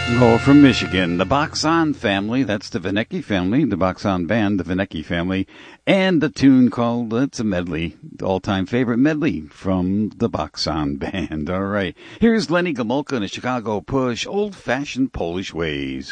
Oh, from Michigan, the Boxon family. That's the Vinecki family, the Boxon band, the Vinecki family, and the tune called, it's a medley, all-time favorite medley from the Boxon band. All right, here's Lenny Gomulka and the Chicago Push, Old-Fashioned Polish Ways.